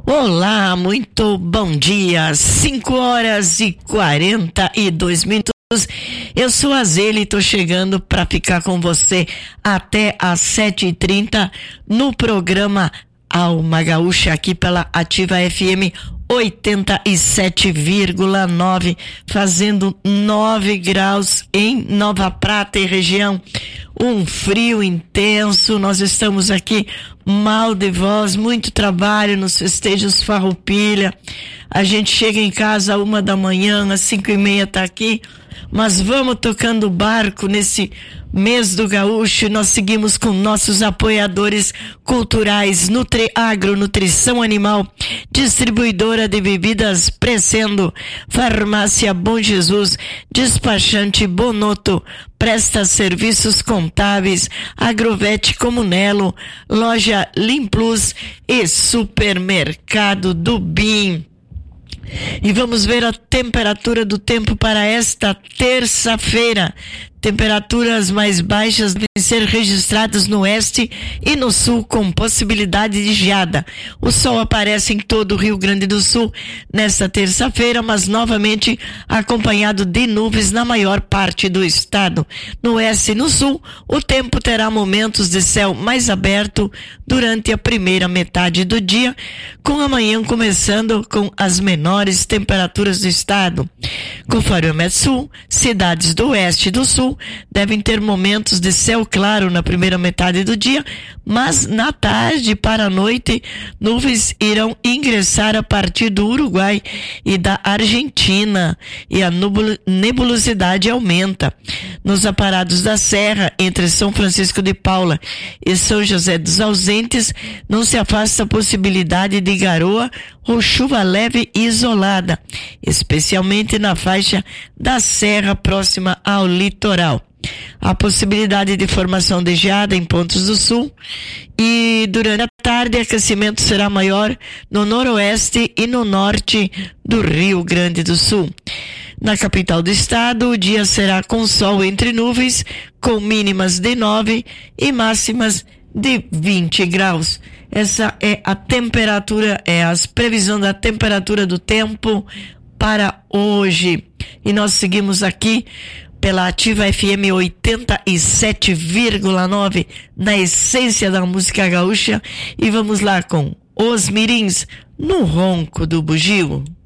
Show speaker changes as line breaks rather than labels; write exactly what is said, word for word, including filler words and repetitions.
Olá, muito bom dia, cinco horas e quarenta e dois minutos. Eu sou a Zeli e tô chegando para ficar com você até às sete e trinta no programa Alma Gaúcha aqui pela Ativa F M oitenta e sete vírgula nove, fazendo nove graus em Nova Prata e região. Um frio intenso, nós estamos aqui mal de voz, muito trabalho nos festejos Farroupilha. A gente chega em casa uma da manhã, às cinco e meia tá aqui, mas vamos tocando o barco nesse mês do gaúcho. Nós seguimos com nossos apoiadores culturais, Nutriagro, Nutrição Animal, distribuidora de bebidas Crescendo, Farmácia Bom Jesus, despachante Bonoto, presta serviços contábeis, Agrovete Comunelo, loja Limplus e supermercado do Bim. E vamos ver a temperatura do tempo para esta terça-feira. Temperaturas mais baixas devem ser registradas no oeste e no sul, com possibilidade de geada. O sol aparece em todo o Rio Grande do Sul nesta terça-feira, mas novamente acompanhado de nuvens na maior parte do estado. No oeste e no sul, o tempo terá momentos de céu mais aberto durante a primeira metade do dia, com a manhã começando com as menores temperaturas do estado. Conforme o Metsul, cidades do oeste e do sul devem ter momentos de céu claro na primeira metade do dia, mas na tarde para a noite, nuvens irão ingressar a partir do Uruguai e da Argentina e a nebulosidade aumenta. Nos aparados da Serra, entre São Francisco de Paula e São José dos Ausentes, não se afasta a possibilidade de garoa ou chuva leve e isolada, especialmente na faixa da Serra próxima ao litoral. A possibilidade de formação de geada em pontos do sul e durante a tarde aquecimento será maior no noroeste e no norte do Rio Grande do Sul. Na capital do estado, o dia será com sol entre nuvens, com mínimas de nove e máximas de vinte graus. Essa é a temperatura, é a previsão da temperatura do tempo para hoje. E nós seguimos aqui pela Ativa F M oitenta e sete vírgula nove, na essência da música gaúcha, e vamos lá com Os Mirins no Ronco do Bugio.